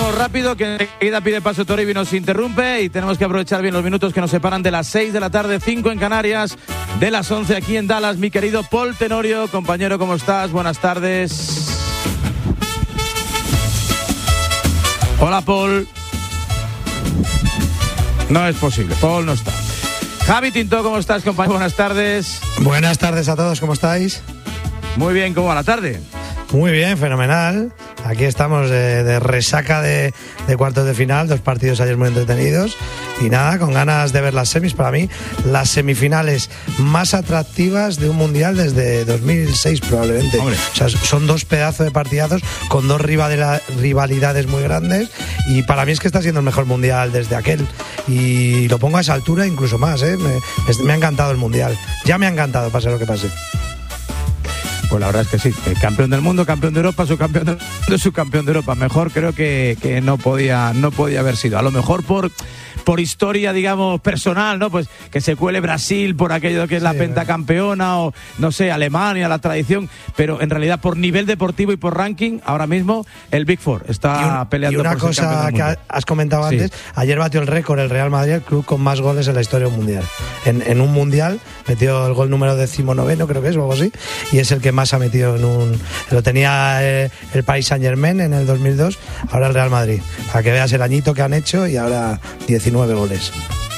Vamos rápido, que enseguida pide paso Toribio y nos interrumpe, y tenemos que aprovechar bien los minutos que nos separan de las 6 de la tarde, 5 en Canarias, de las 11 aquí en Dallas. Mi querido Paul Tenorio, compañero, ¿cómo estás? Buenas tardes. Hola, Paul. No es posible, Paul no está. Javi Tinto, ¿cómo estás, compañero? Buenas tardes. Buenas tardes a todos, ¿cómo estáis? Muy bien, ¿cómo va la tarde? Muy bien, fenomenal. Aquí estamos de resaca de cuartos de final, 2 partidos ayer muy entretenidos y nada, con ganas de ver las semis. Para mí, las semifinales más atractivas de un mundial desde 2006 probablemente. Hombre. O sea, son 2 pedazos de partidazos con 2 rivalidades muy grandes, y para mí es que está siendo el mejor mundial desde aquel, y lo pongo a esa altura incluso más, ¿eh? Me ha encantado el mundial, ya me ha encantado, pase lo que pase. Pues la verdad es que sí, campeón del mundo, campeón de Europa, subcampeón del mundo, subcampeón de Europa. Mejor creo que no podía haber sido. A lo mejor por historia, digamos, personal, ¿no? Pues que se cuele Brasil por aquello que es la pentacampeona, o no sé, Alemania, la tradición, pero en realidad por nivel deportivo y por ranking, ahora mismo el Big Four está peleando por ser campeón del mundo. Y una cosa que has comentado antes, ayer batió el récord el Real Madrid, el club con más goles en la historia mundial. En un mundial metió el gol número 19, creo que es, o algo así, y es el que más ha metido en un... Lo tenía el Paris Saint-Germain en el 2002, ahora el Real Madrid. Para que veas el añito que han hecho, y ahora 19 goles.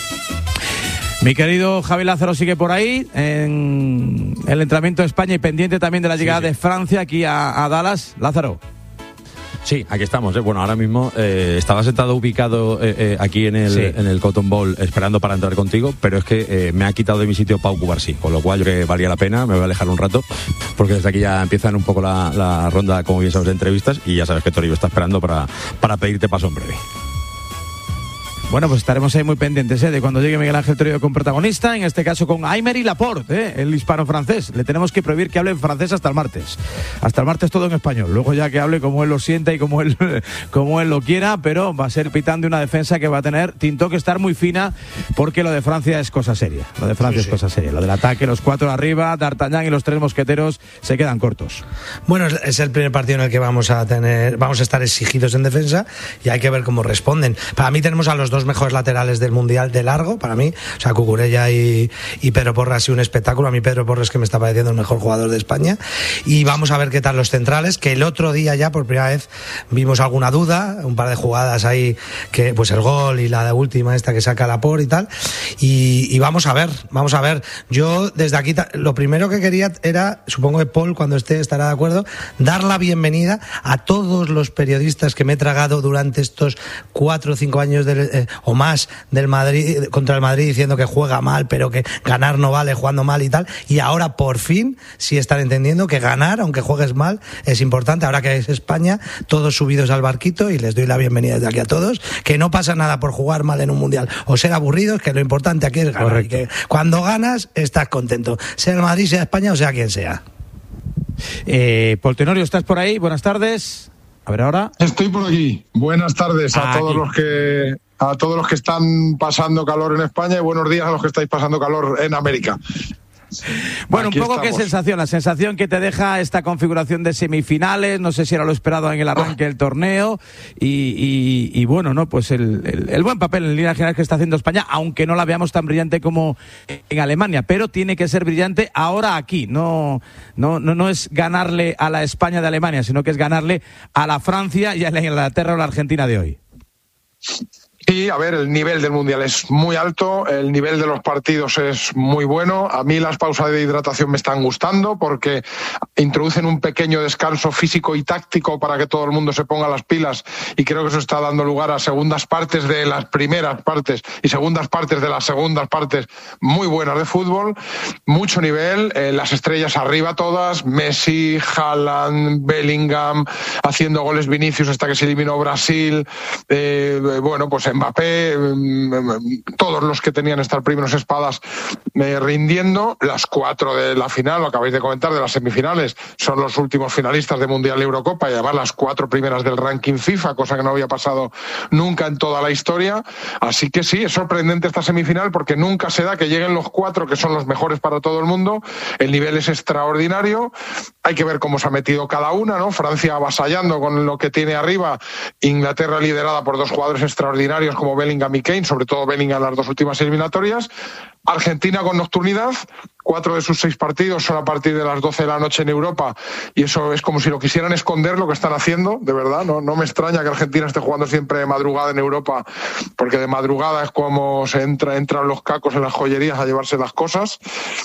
Mi querido Javi Lázaro sigue por ahí en el entrenamiento de España y pendiente también de la llegada de Francia aquí a Dallas. Lázaro. Sí, aquí estamos. Bueno, ahora mismo estaba sentado ubicado aquí en el Cotton Bowl esperando para entrar contigo, pero es que me ha quitado de mi sitio Pau Cubarsí, con lo cual yo creo que valía la pena, me voy a alejar un rato, porque desde aquí ya empiezan un poco la ronda, como bien sabes, de entrevistas, y ya sabes que Toribio está esperando para pedirte paso en breve. Bueno, pues estaremos ahí muy pendientes de cuando llegue Miguel Ángel Toribio con protagonista, en este caso con Aymeric Laporte, el hispano-francés. Le tenemos que prohibir que hable en francés hasta el martes. Hasta el martes todo en español. Luego ya que hable como él lo sienta y como él lo quiera, pero va a ser pitán de una defensa que va a tener Tinto que estar muy fina, porque lo de Francia es cosa seria. Lo de Francia es cosa seria. Lo del ataque, los 4 arriba, D'Artagnan y los 3 mosqueteros se quedan cortos. Bueno, es el primer partido en el que vamos a estar exigidos en defensa, y hay que ver cómo responden. Para mí tenemos a los 2 mejores laterales del mundial de largo, para mí, o sea, Cucurella y Pedro Porro ha sido un espectáculo. A mí Pedro Porro es que me está pareciendo el mejor jugador de España, y vamos a ver qué tal los centrales, que el otro día ya por primera vez vimos alguna duda, un par de jugadas ahí, que pues el gol y la última esta que saca Laporte y tal, y vamos a ver. Yo desde aquí lo primero que quería era, supongo que Paul cuando estará de acuerdo, dar la bienvenida a todos los periodistas que me he tragado durante estos 4 o 5 años o más del Madrid, contra el Madrid, diciendo que juega mal, pero que ganar no vale, jugando mal y tal, y ahora por fin sí están entendiendo que ganar, aunque juegues mal, es importante. Ahora que es España, todos subidos al barquito, y les doy la bienvenida desde aquí a todos, que no pasa nada por jugar mal en un mundial o ser aburridos, que lo importante aquí es ganar. Correcto. Y que cuando ganas estás contento, sea el Madrid, sea España o sea quien sea. Paul Tenorio, ¿estás por ahí? Buenas tardes. A ver ahora. Estoy por aquí. Buenas tardes a todos los que están pasando calor en España, y buenos días a los que estáis pasando calor en América. Bueno, aquí un poco estamos. ¿Qué sensación? La sensación que te deja esta configuración de semifinales, no sé si era lo esperado en el arranque del torneo, y bueno, no, pues el buen papel en línea general que está haciendo España, aunque no la veamos tan brillante como en Alemania, pero tiene que ser brillante ahora aquí. No es ganarle a la España de Alemania, sino que es ganarle a la Francia y a la Inglaterra o la Argentina de hoy. Sí, a ver, el nivel del Mundial es muy alto, el nivel de los partidos es muy bueno. A mí las pausas de hidratación me están gustando porque introducen un pequeño descanso físico y táctico para que todo el mundo se ponga las pilas, y creo que eso está dando lugar a segundas partes de las primeras partes y segundas partes de las segundas partes muy buenas de fútbol. Mucho nivel, las estrellas arriba todas, Messi, Haaland, Bellingham, haciendo goles Vinicius hasta que se eliminó Brasil. Bueno, pues Mbappé, todos los que tenían estas primeras espadas rindiendo. Las 4 de la final, lo acabáis de comentar, de las semifinales, son los últimos finalistas de Mundial y Eurocopa, y además las 4 primeras del ranking FIFA, cosa que no había pasado nunca en toda la historia. Así que sí, es sorprendente esta semifinal porque nunca se da que lleguen los 4 que son los mejores para todo el mundo. El nivel es extraordinario. Hay que ver cómo se ha metido cada una, ¿no? Francia avasallando con lo que tiene arriba, Inglaterra liderada por 2 jugadores extraordinarios como Bellingham y Kane, sobre todo Bellingham en las 2 últimas eliminatorias. Argentina con nocturnidad, 4 de sus 6 partidos son a partir de las 12 de la noche en Europa, y eso es como si lo quisieran esconder lo que están haciendo, de verdad. No me extraña que Argentina esté jugando siempre de madrugada en Europa, porque de madrugada es como se entran los cacos en las joyerías a llevarse las cosas.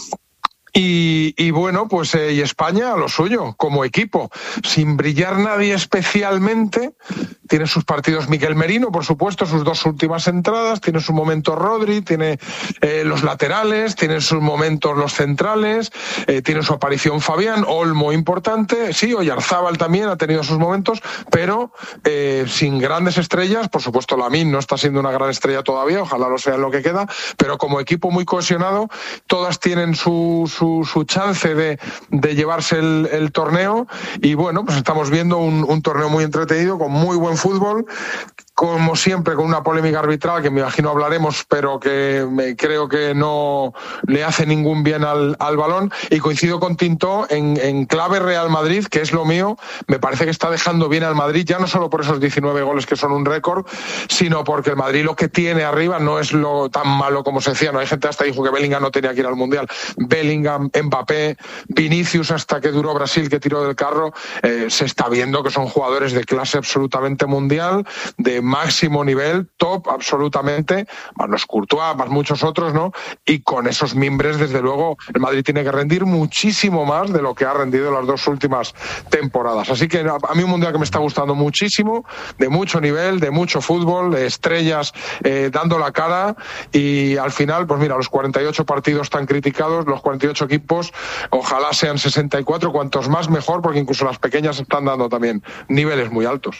Y bueno, pues y España a lo suyo, como equipo, sin brillar nadie especialmente. Tiene sus partidos Mikel Merino, por supuesto, sus 2 últimas entradas, tiene su momento Rodri, tiene los laterales, tiene sus momentos los centrales, tiene su aparición Fabián, Olmo importante, sí, Oyarzábal también ha tenido sus momentos, pero sin grandes estrellas. Por supuesto, Lamine no está siendo una gran estrella todavía, ojalá lo sea en lo que queda, pero como equipo muy cohesionado, todas tienen su chance de llevarse el torneo. Y bueno, pues estamos viendo un torneo muy entretenido, con muy buen fútbol, como siempre con una polémica arbitral que me imagino hablaremos, pero que creo que no le hace ningún bien al balón. Y coincido con Tintó en clave Real Madrid, que es lo mío. Me parece que está dejando bien al Madrid, ya no solo por esos 19 goles que son un récord, sino porque el Madrid lo que tiene arriba no es lo tan malo como se decía. No hay gente hasta dijo que Bellingham no tenía que ir al Mundial. Bellingham, Mbappé, Vinicius, hasta que duró Brasil, que tiró del carro, se está viendo que son jugadores de clase absolutamente mundial, de máximo nivel, top absolutamente, más los Courtois, más muchos otros, ¿no? Y con esos mimbres, desde luego, el Madrid tiene que rendir muchísimo más de lo que ha rendido las 2 últimas temporadas. Así que a mí un mundial que me está gustando muchísimo, de mucho nivel, de mucho fútbol, de estrellas dando la cara, y al final, pues mira, los 48 partidos tan criticados, los 48 equipos, ojalá sean 64, cuantos más mejor, porque incluso las pequeñas están dando también niveles muy altos.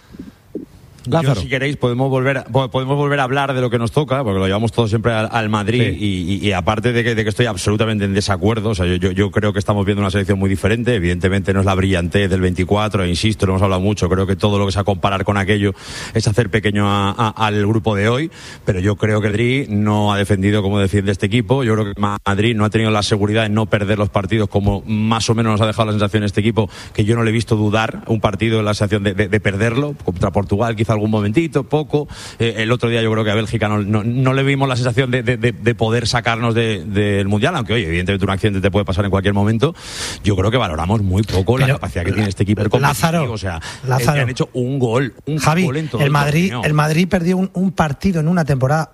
Yo, si queréis, podemos volver a hablar de lo que nos toca, porque lo llevamos todo siempre al Madrid, sí. y aparte de que estoy absolutamente en desacuerdo, o sea, yo creo que estamos viendo una selección muy diferente. Evidentemente no es la brillantez del 24, insisto, lo hemos hablado mucho, creo que todo lo que sea comparar con aquello es hacer pequeño al grupo de hoy, pero yo creo que Madrid no ha defendido como defiende este equipo. Yo creo que Madrid no ha tenido la seguridad de no perder los partidos, como más o menos nos ha dejado la sensación este equipo, que yo no le he visto dudar un partido en la sensación de perderlo. Contra Portugal quizá algún momentito, poco. El otro día yo creo que a Bélgica no le vimos la sensación de poder sacarnos del Mundial, aunque oye, evidentemente un accidente te puede pasar en cualquier momento. Yo creo que valoramos muy poco la capacidad que tiene este equipo. Lázaro, o sea, Lázaro, han hecho un gol Javi, gol en todo el Madrid perdió un partido en una temporada,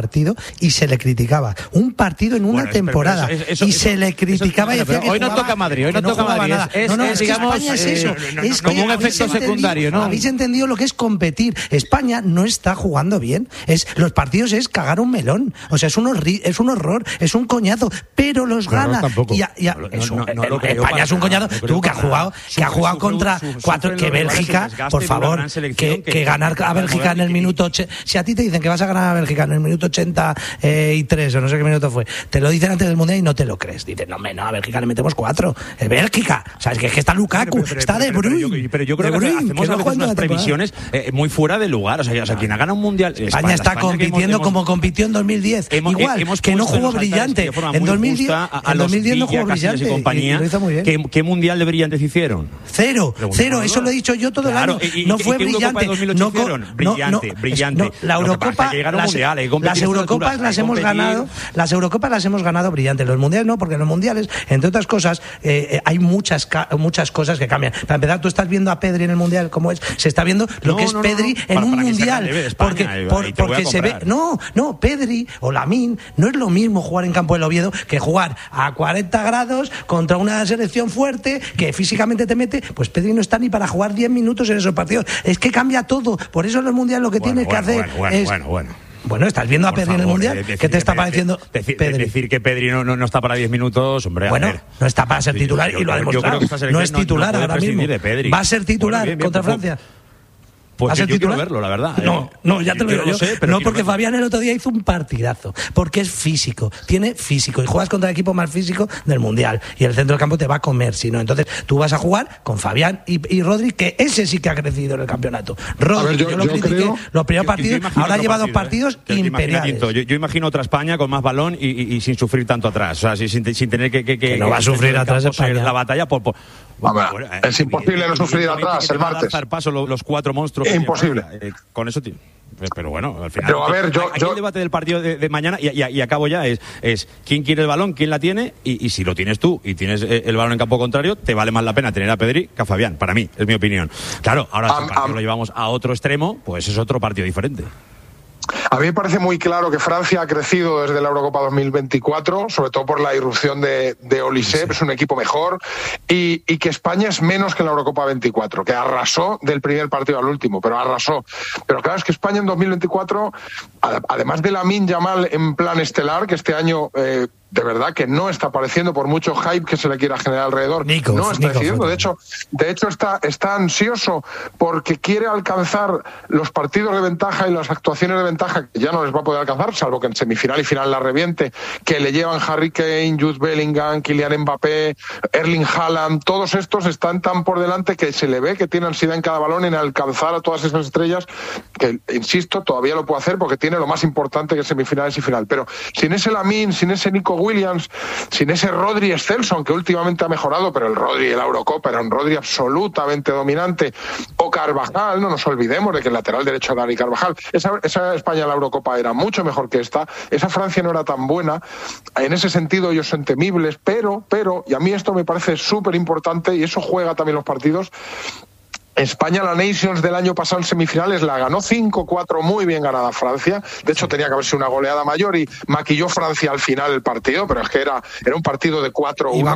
y se le criticaba. Un partido en una temporada y se le criticaba. Y decía que hoy no toca Madrid, hoy no toca Madrid. Es digamos, España es eso. Es como un efecto secundario, ¿no? Habéis entendido lo que es competir. España no está jugando bien. Los partidos es cagar un melón. O sea, es un horror, es un coñazo, pero los gana. España es un coñazo. Tú que ha jugado contra 4, que Bélgica, por favor, que ganar a Bélgica en el minuto. Si a ti te dicen que vas a ganar a Bélgica en el minuto 83 o no sé qué minuto fue, te lo dicen antes del Mundial y no te lo crees. Dicen, no, a Bélgica le metemos 4. Es Bélgica. O sea, es que está Lukaku, está De Bruyne. Pero yo creo que hacemos a veces unas previsiones muy fuera de lugar. O sea, quien ha ganado un mundial. España está compitiendo como compitió en 2010. Igual, que no jugó brillante. En 2010 no jugó brillante. Y lo hizo muy bien. ¿Qué mundial de brillantes hicieron? Cero. Eso lo he dicho yo todo el año. No fue brillante. Brillante. La Eurocopa, las Eurocopas las hemos ganado. Las Eurocopas las hemos ganado brillante. Los mundiales no, porque en los mundiales, entre otras cosas, hay muchas cosas que cambian. Para empezar, tú estás viendo a Pedri en el mundial, ¿cómo es? Se está viendo lo que es Pedri en un mundial. Porque se ve. No, Pedri o Lamine, no es lo mismo jugar en campo del Oviedo que jugar a 40 grados contra una selección fuerte que físicamente te mete. Pues Pedri no está ni para jugar 10 minutos en esos partidos. Es que cambia todo. Por eso en los mundiales lo que tienes que hacer es. Bueno, estás viendo a Pedri en el Mundial. ¿Qué te está pareciendo? Decir que Pedri no está para 10 minutos, hombre. Bueno, no está para ser titular y lo ha demostrado. No es titular ahora mismo. Va a ser titular contra Francia. Pues ¿Has yo el quiero titular? verlo, la verdad. No, ya te lo digo yo. Sé, pero no, quiero porque verlo. Fabián el otro día hizo un partidazo. Porque es físico, tiene físico. Y juegas contra el equipo más físico del Mundial. Y el centro del campo te va a comer, si no. Entonces, tú vas a jugar con Fabián y Rodri, que ese sí que ha crecido en el campeonato. Rodri, yo lo critiqué creo, los primeros partidos, ahora lleva 2 partidos imperiales. Yo imagino otra España con más balón y sin sufrir tanto atrás. O sea, sin tener que no va a sufrir atrás España. La batalla por es imposible no sufrir atrás el martes. Dar paso los 4 monstruos. Imposible. Con eso, pero bueno, al final. Pero a ver, aquí el debate del partido de mañana, y acabo ya, es quién quiere el balón, quién la tiene, y si lo tienes tú y tienes el balón en campo contrario, te vale más la pena tener a Pedri que a Fabián, para mí, es mi opinión. Claro, ahora si el partido lo llevamos a otro extremo, pues es otro partido diferente. A mí me parece muy claro que Francia ha crecido desde la Eurocopa 2024, sobre todo por la irrupción de Olise, es un equipo mejor, y que España es menos que en la Eurocopa 24, que arrasó del primer partido al último, pero arrasó. Pero claro, es que España en 2024, además de Lamine Yamal en plan estelar, que este año de verdad que no está apareciendo por mucho hype que se le quiera generar alrededor, no está decidiendo. De hecho está ansioso porque quiere alcanzar los partidos de ventaja y las actuaciones de ventaja que ya no les va a poder alcanzar, salvo que en semifinal y final la reviente, que le llevan Harry Kane, Jude Bellingham, Kylian Mbappé, Erling Haaland. Todos estos están tan por delante que se le ve que tiene ansiedad en cada balón en alcanzar a todas esas estrellas, que insisto, todavía lo puede hacer porque tiene lo más importante que es semifinales y final. Pero sin ese Lamine, sin ese Nico Williams, sin ese Rodri excelso, aunque últimamente ha mejorado, pero el Rodri de la Eurocopa era un Rodri absolutamente dominante, o Carvajal, no nos olvidemos de que el lateral derecho de Dani Carvajal, esa España en la Eurocopa era mucho mejor que esta, esa Francia no era tan buena, en ese sentido ellos son temibles, pero, y a mí esto me parece súper importante, y eso juega también los partidos. España, la Nations del año pasado en semifinales, la ganó 5-4, muy bien ganada Francia. De hecho, tenía que haber sido una goleada mayor y maquilló Francia al final el partido, pero es que era un partido de 4-1. Iba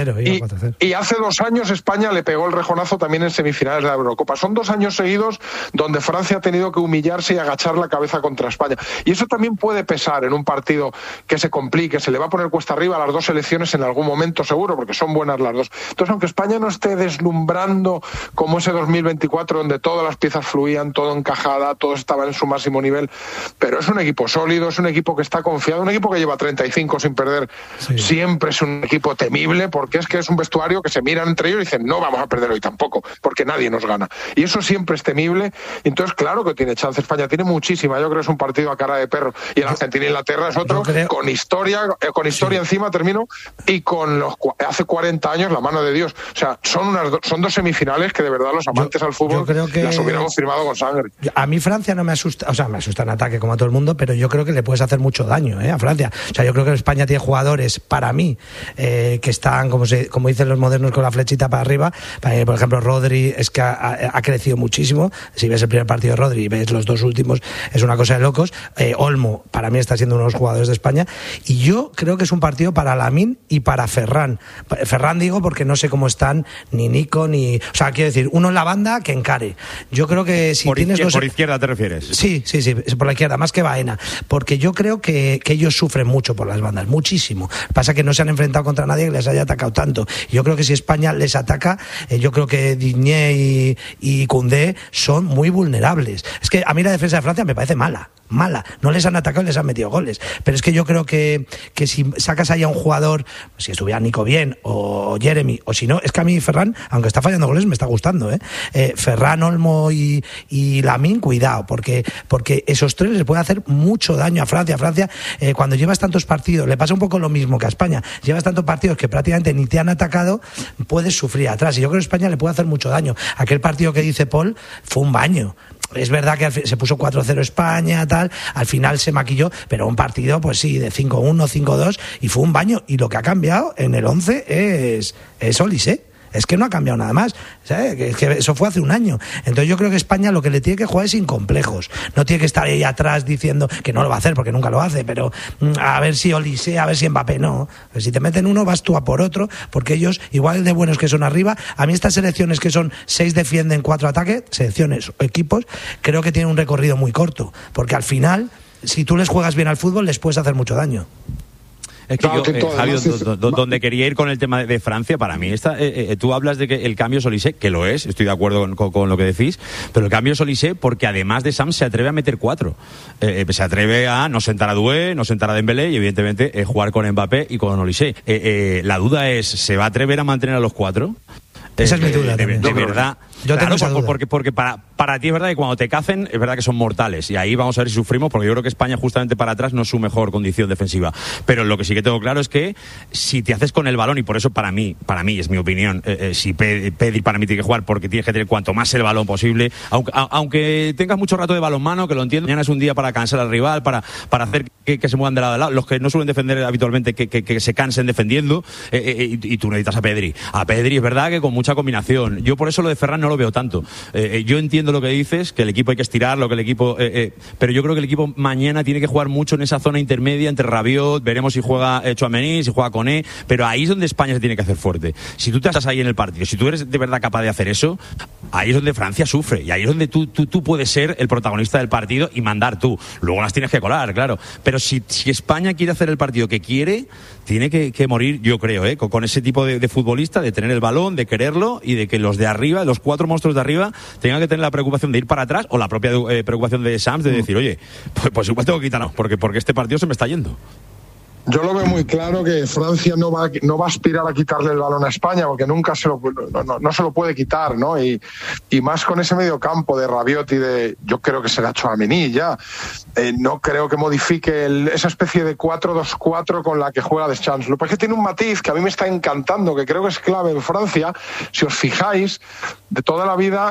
4-0. Y hace 2 años España le pegó el rejonazo también en semifinales de la Eurocopa. Son 2 años seguidos donde Francia ha tenido que humillarse y agachar la cabeza contra España. Y eso también puede pesar en un partido que se complique, se le va a poner cuesta arriba a las 2 selecciones en algún momento seguro, porque son buenas las dos. Entonces, aunque España no esté deslumbrando como ese 2024 donde todas las piezas fluían, todo encajada, todos estaban en su máximo nivel, pero es un equipo sólido, es un equipo que está confiado, un equipo que lleva 35 sin perder, siempre es un equipo temible, porque es un vestuario que se miran entre ellos y dicen no vamos a perder hoy tampoco, porque nadie nos gana, y eso siempre es temible. Entonces claro que tiene chance España, tiene muchísima, yo creo que es un partido a cara de perro, y el Argentina e Inglaterra es otro, con historia encima, termino, y con hace 40 años la mano de Dios, o sea, son 2 semifinales que de verdad los amantes al fútbol las hubiéramos firmado con sangre. A mí Francia no me asusta, o sea, me asusta en ataque como a todo el mundo, pero yo creo que le puedes hacer mucho daño a Francia. O sea, yo creo que España tiene jugadores, para mí, que están, como dicen los modernos, con la flechita para arriba. Por ejemplo, Rodri es que ha crecido muchísimo. Si ves el primer partido de Rodri y ves los 2 últimos, es una cosa de locos. Olmo, para mí, está siendo uno de los jugadores de España. Y yo creo que es un partido para Lamine y para Ferran. Ferran digo porque no sé cómo están ni Nico ni... O sea, quiero decir, uno en la banda que encare. Yo creo que si tienes por izquierda te refieres. Sí, por la izquierda, más que Baena, porque yo creo que ellos sufren mucho por las bandas, muchísimo. Pasa que no se han enfrentado contra nadie que les haya atacado tanto. Yo creo que si España les ataca, yo creo que Digne y Koundé son muy vulnerables. Es que a mí la defensa de Francia me parece mala. No les han atacado y les han metido goles. Pero es que yo creo que si sacas ahí a un jugador, si estuviera Nico bien o Jeremy, o si no, es que a mí Ferran, aunque está fallando goles, me está gustando, Ferran, Olmo y Lamine, cuidado, porque esos 3 les pueden hacer mucho daño a Francia. Francia, cuando llevas tantos partidos, le pasa un poco lo mismo que a España, llevas tantos partidos que prácticamente ni te han atacado, puedes sufrir atrás, y yo creo que España le puede hacer mucho daño. Aquel partido que dice Paul fue un baño. Es verdad que se puso 4-0 España, tal, al final se maquilló, pero un partido, pues sí, de 5-1, 5-2, y fue un baño. Y lo que ha cambiado en el 11 es Olise. Es que no ha cambiado nada más, ¿sabes? Es que eso fue hace un año. Entonces yo creo que España lo que le tiene que jugar es sin complejos. No tiene que estar ahí atrás diciendo que no lo va a hacer, porque nunca lo hace, pero a ver si Olise, a ver si Mbappé, no. Pero si te meten uno, vas tú a por otro, porque ellos, igual de buenos que son arriba, a mí estas selecciones que son 6 defienden, 4 ataques, selecciones, equipos, creo que tienen un recorrido muy corto, porque al final, si tú les juegas bien al fútbol, les puedes hacer mucho daño. Es que Javi, donde quería ir con el tema de Francia, para mí, tú hablas de que el cambio es Olise, que lo es, estoy de acuerdo con lo que decís, pero el cambio es Olise porque además de Sam se atreve a meter 4. Se atreve a no sentar a Doué, no sentar a Dembélé y evidentemente jugar con Mbappé y con Olise. La duda es, ¿se va a atrever a mantener a los 4? Esa es mi duda. De verdad. Yo tengo esa duda. Porque para ti es verdad que cuando te cacen, es verdad que son mortales. Y ahí vamos a ver si sufrimos, porque yo creo que España justamente para atrás no es su mejor condición defensiva. Pero lo que sí que tengo claro es que si te haces con el balón, y por eso para mí es mi opinión, si Pedri para mí tiene que jugar porque tienes que tener cuanto más el balón posible, aunque tengas mucho rato de balonmano, que lo entiendo, mañana es un día para cansar al rival, para hacer que se muevan de lado a lado, los que no suelen defender habitualmente, que se cansen defendiendo, y tú necesitas a Pedri. A Pedri es verdad que con mucha combinación. Yo por eso lo de Ferran no lo veo tanto. Yo entiendo lo que dices, que el equipo hay que estirarlo, que el equipo... pero yo creo que el equipo mañana tiene que jugar mucho en esa zona intermedia entre Rabiot, veremos si juega Tchouaméni, si juega Koné, pero ahí es donde España se tiene que hacer fuerte. Si tú te estás ahí en el partido, si tú eres de verdad capaz de hacer eso, ahí es donde Francia sufre, y ahí es donde tú puedes ser el protagonista del partido y mandar tú. Luego las tienes que colar, claro. Pero si España quiere hacer el partido que quiere, tiene que morir, yo creo, con ese tipo de futbolista, de tener el balón, de quererlo, y de que los de arriba, los 4 monstruos de arriba, tengan que tener la preocupación de ir para atrás, o la propia preocupación de Sams de decir, oye, pues igual tengo que quitarnos, porque este partido se me está yendo. Yo lo veo muy claro que Francia no va a aspirar a quitarle el balón a España, porque nunca no se lo puede quitar, ¿no? Y más con ese medio campo de Rabiot y yo creo que será Tchouaméni ya. No creo que modifique esa especie de 4-2-4 con la que juega Deschamps. Lo que pasa es que tiene un matiz que a mí me está encantando, que creo que es clave en Francia. Si os fijáis, de toda la vida,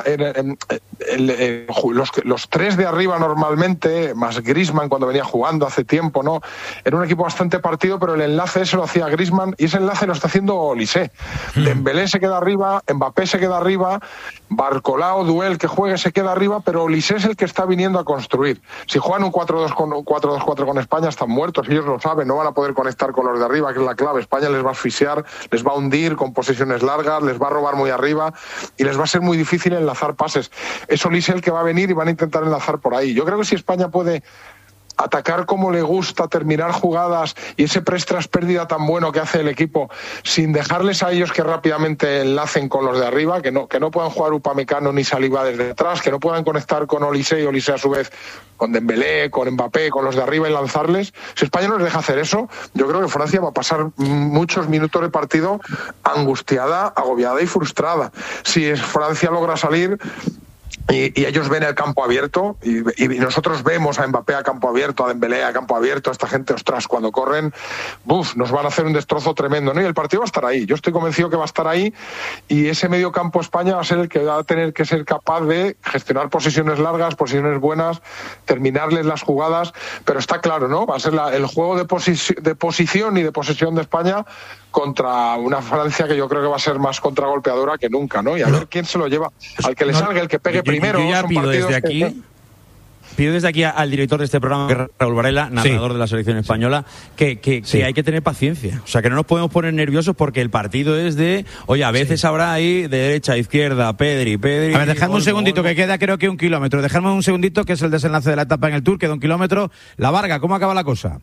los 3 de arriba normalmente, más Griezmann cuando venía jugando hace tiempo, ¿no? Era un equipo bastante partido, pero el enlace ese lo hacía Griezmann y ese enlace lo está haciendo Olise. Dembélé se queda arriba, Mbappé se queda arriba, Barcola o Duel que juegue se queda arriba, pero Olise es el que está viniendo a construir. Si juegan un 4-2-4 con España están muertos, ellos lo saben, no van a poder conectar con los de arriba, que es la clave. España les va a asfixiar, les va a hundir con posiciones largas, les va a robar muy arriba y les va a ser muy difícil enlazar pases. Es Olise el que va a venir y van a intentar enlazar por ahí. Yo creo que si España puede atacar como le gusta, terminar jugadas y ese press tras pérdida tan bueno que hace el equipo, sin dejarles a ellos que rápidamente enlacen con los de arriba, que no puedan jugar Upamecano ni Saliba desde atrás, que no puedan conectar con Olise y Olise a su vez con Dembélé, con Mbappé, con los de arriba y lanzarles. Si España no les deja hacer eso, yo creo que Francia va a pasar muchos minutos de partido angustiada, agobiada y frustrada. Si Francia logra salir y ellos ven el campo abierto y nosotros vemos a Mbappé a campo abierto, a Dembélé a campo abierto, a esta gente, ostras, cuando corren, nos van a hacer un destrozo tremendo, ¿no? Y el partido va a estar ahí, yo estoy convencido que va a estar ahí, y ese medio campo España va a ser el que va a tener que ser capaz de gestionar posiciones largas, posiciones buenas, terminarles las jugadas, pero está claro, ¿no? Va a ser el juego de posición y de posesión de España contra una Francia que yo creo que va a ser más contragolpeadora que nunca, ¿no? Y a ver quién se lo lleva, al que le salga, el que pegue primero. Yo ya pido desde aquí al director de este programa, que es Raúl Varela, narrador de la selección española, que hay que tener paciencia. O sea, que no nos podemos poner nerviosos porque el partido es oye, a veces habrá ahí de derecha a izquierda, Pedri. A ver, dejadme un segundito, que queda creo que 1 kilómetro. Dejadme un segundito, que es el desenlace de la etapa en el Tour, queda 1 kilómetro. La Varga, ¿cómo acaba la cosa?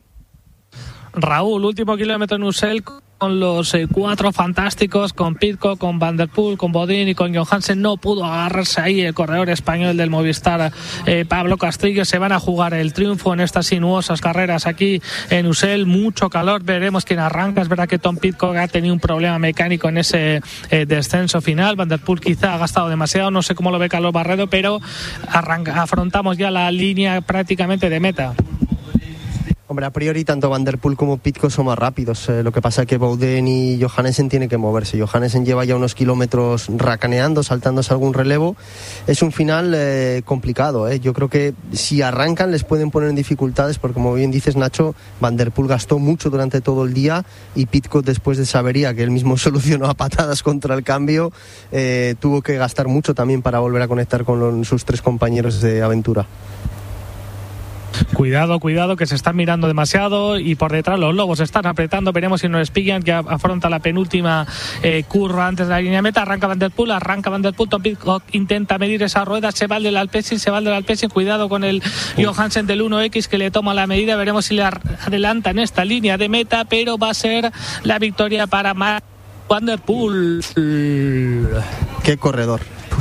Raúl, último kilómetro en Usel con los 4 fantásticos, con Pidcock, con Van der Poel, con Bodin y con Johansen. No pudo agarrarse ahí el corredor español del Movistar, Pablo Castillo. Se van a jugar el triunfo en estas sinuosas carreras aquí en Usel. Mucho calor, veremos quién arranca. Es verdad que Tom Pidcock ha tenido un problema mecánico en ese descenso final. Van der Poel quizá ha gastado demasiado, no sé cómo lo ve Carlos Barredo, pero afrontamos ya la línea prácticamente de meta. Hombre, a priori tanto Van der Poel como Pidcock son más rápidos. Lo que pasa es que Bouden y Johansen tienen que moverse. Johansen lleva ya unos kilómetros racaneando, saltándose algún relevo. Es un final complicado. Yo creo que si arrancan les pueden poner en dificultades, porque como bien dices, Nacho, Van der Poel gastó mucho durante todo el día y Pidcock, después de esa avería que él mismo solucionó a patadas contra el cambio, tuvo que gastar mucho también para volver a conectar con sus 3 compañeros de aventura. Cuidado, que se están mirando demasiado y por detrás los lobos están apretando. Veremos si nos pillan, que afronta la penúltima curva antes de la línea de meta. Arranca Van der Poel. Tom Pidcock intenta medir esa rueda, se va el del Alpecin. Cuidado con el Johansen del 1X que le toma la medida. Veremos si le adelanta en esta línea de meta, pero va a ser la victoria para Van der Poel. Qué corredor.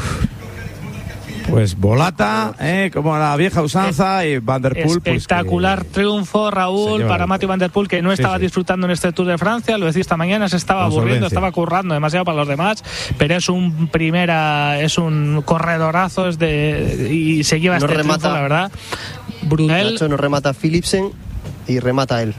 Pues volata, como la vieja usanza, y Van der Poel. Espectacular pues triunfo, Raúl, para Mathieu Van der Poel, que no estaba disfrutando en este Tour de Francia. Lo decía esta mañana, se estaba aburriendo, estaba currando demasiado para los demás, pero es un corredorazo, y se lleva este triunfo, la verdad. Brunel. Nacho, nos remata Philipsen y remata él.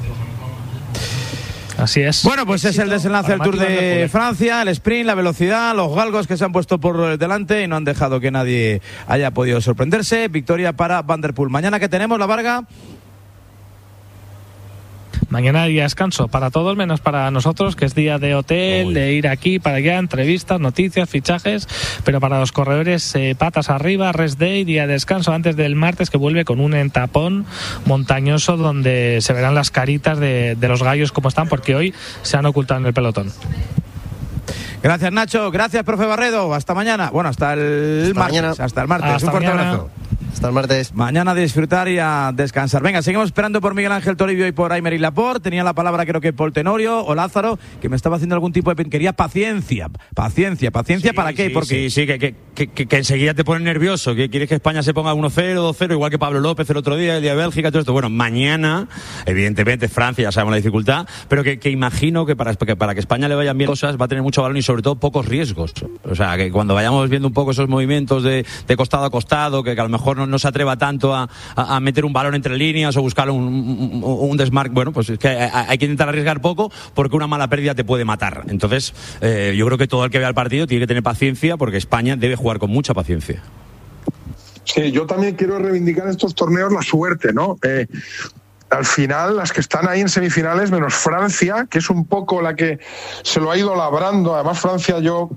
Así es. Bueno, pues es el desenlace del Tour de Francia, el sprint, la velocidad, los galgos que se han puesto por delante y no han dejado que nadie haya podido sorprenderse. Victoria para Van der Poel. Mañana, ¿qué tenemos, La Varga? Mañana día descanso para todos, menos para nosotros, que es día de hotel, de ir aquí para allá, entrevistas, noticias, fichajes, pero para los corredores patas arriba, rest day, día de descanso antes del martes, que vuelve con un entapón montañoso donde se verán las caritas de los gallos como están, porque hoy se han ocultado en el pelotón. Gracias, Nacho. Gracias, profe Barredo. Hasta mañana. Bueno, hasta el martes. Hasta el martes. Un fuerte abrazo. Hasta el martes. Mañana a disfrutar y a descansar. Venga, seguimos esperando por Miguel Ángel Toribio y por Aymeric Laporte. Tenía la palabra, creo que Paul Tenorio o Lázaro, que me estaba haciendo algún tipo de... Quería paciencia. ¿Paciencia ¿para qué? Porque sí, que enseguida te pone nervioso. Que quieres que España se ponga 1-0, 2-0, igual que Pablo López el otro día, el día de Bélgica, todo esto. Bueno, mañana, evidentemente, Francia, ya sabemos la dificultad, pero que imagino que para que España le vayan bien cosas, va a tener mucho balón y sobre todo pocos riesgos. O sea, que cuando vayamos viendo un poco esos movimientos de costado a costado, que a lo mejor no se atreva tanto a meter un balón entre líneas o buscar un desmarque, bueno, pues es que hay que intentar arriesgar poco, porque una mala pérdida te puede matar. Entonces, yo creo que todo el que vea el partido tiene que tener paciencia, porque España debe jugar con mucha paciencia. Sí, yo también quiero reivindicar en estos torneos la suerte, ¿no? Al final, las que están ahí en semifinales, menos Francia, que es un poco la que se lo ha ido labrando. Además, Francia,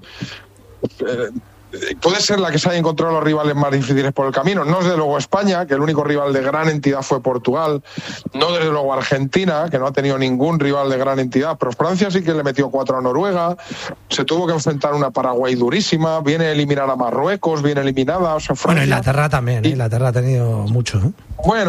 puede ser la que se haya encontrado los rivales más difíciles por el camino. No desde luego España, que el único rival de gran entidad fue Portugal. No desde luego Argentina, que no ha tenido ningún rival de gran entidad. Pero Francia sí que le metió 4 a Noruega. Se tuvo que enfrentar a una Paraguay durísima. Viene a eliminar a Marruecos, viene eliminada. O sea, Francia... Bueno, Inglaterra también. Inglaterra ha tenido mucho, ¿eh? Bueno,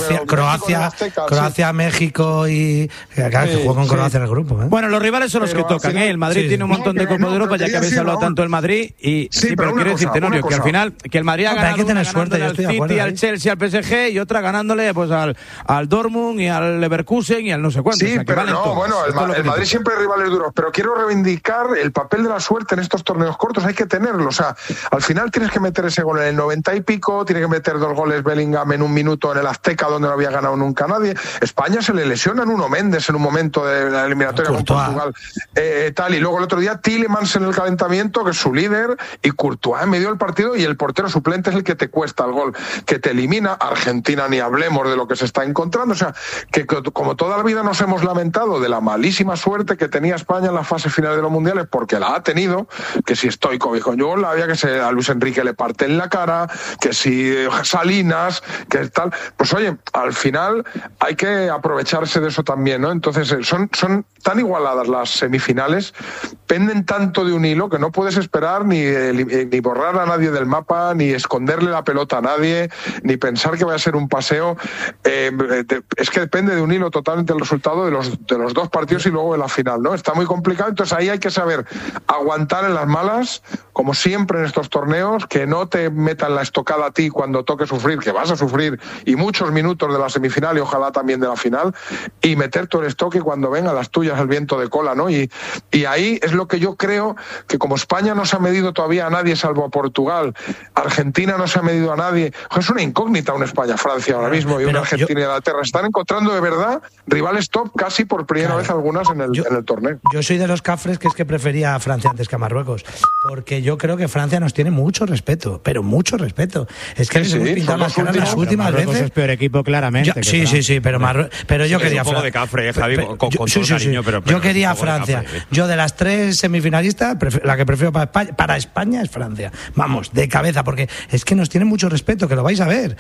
Croacia, México y... Claro, que juega con Croacia en el grupo, ¿eh? Bueno, los rivales son los que tocan, ¿eh? El Madrid tiene un montón de Copa de Europa, ya que habéis hablado tanto del Madrid. Y sí, pero quiero decir, Tenorio, que al final, que el Madrid ha ganado, hay que tener suerte, al City, al Chelsea, al PSG, y otra ganándole pues al Dortmund y al Leverkusen y al no sé cuánto. Sí, o sea, pero no, bueno, el Madrid siempre hay rivales duros, pero quiero reivindicar el papel de la suerte en estos torneos cortos. Hay que tenerlo, o sea, al final tienes que meter ese gol en el 90 y pico, tienes que meter 2 goles Bellingham en un minuto en el Azteca, donde no había ganado nunca nadie. España se le lesiona en Nuno Méndez en un momento de la eliminatoria con Portugal, y luego el otro día Tielemans en el calentamiento, que es su líder, y Courtois en medio del partido, y el portero suplente es el que te cuesta el gol, que te elimina. Argentina, ni hablemos de lo que se está encontrando. O sea, que como toda la vida nos hemos lamentado de la malísima suerte que tenía España en la fase final de los mundiales, porque la ha tenido, que si Stoichkov y con Yugoslavia, que a Luis Enrique le parte en la cara, que si Salinas, que tal. Pues oye, al final hay que aprovecharse de eso también, ¿no? Entonces son tan igualadas las semifinales, penden tanto de un hilo, que no puedes esperar ni borrar a nadie del mapa, ni esconderle la pelota a nadie, ni pensar que vaya a ser un paseo. Es que depende de un hilo totalmente el resultado de los dos partidos y luego de la final, ¿no? Está muy complicado, entonces ahí hay que saber aguantar en las malas, como siempre en estos torneos, que no te metan la estocada a ti cuando toque sufrir, que vas a sufrir, y muchos minutos de la semifinal y ojalá también de la final, y meter todo el estoque cuando vengan las tuyas el viento de cola, ¿no? Y ahí es lo que yo creo, que como España no se ha medido todavía a nadie salvo a Portugal, Argentina no se ha medido a nadie, es una incógnita una España-Francia ahora mismo, y una Argentina y Inglaterra están encontrando de verdad rivales top casi por primera vez algunas en el torneo. Yo soy de los cafres que prefería a Francia antes que a Marruecos. Porque yo creo que Francia nos tiene mucho respeto, pero mucho respeto. Es que les hemos pintado las caras las últimas veces. Es peor equipo, claramente. Sí, pero yo quería un poco de cafre, Javi, con todo cariño, pero yo quería Francia. Yo de las 3 semifinalistas, la que prefiero para España es Francia. Vamos, de cabeza, porque es que nos tienen mucho respeto, que lo vais a ver,